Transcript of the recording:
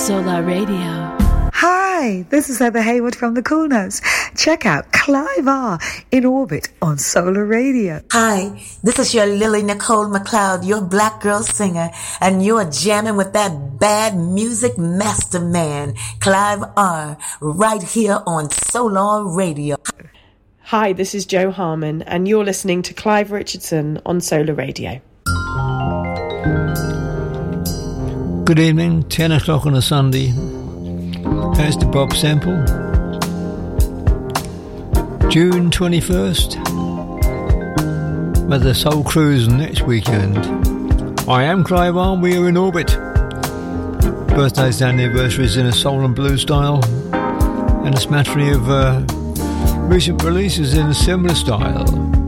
Solar Radio. Hi, this is Heather Hayward from the Cool Notes. Check out Clive R in Orbit on Solar Radio. Hi, this is your Lily Nicole McLeod, your black girl singer, and you're jamming with that bad music master man, Clive R, right here on Solar Radio. Hi, this is Joe Harmon, and you're listening to Clive Richardson on Solar Radio. Good evening, 10 o'clock on a Sunday. Here's the Bob sample. June 21st. With the Soul Cruise next weekend. I am Clive R, we are in orbit. Birthdays and anniversaries in a soul and blues style. And a smattering of recent releases in a similar style.